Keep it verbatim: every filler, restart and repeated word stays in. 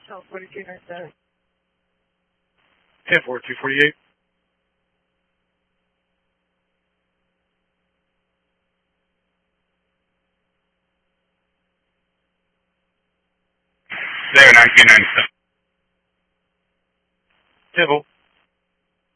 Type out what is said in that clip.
So forty-two ninety-seven. ten four two forty-eight. There, nineteen ninety-seven. ten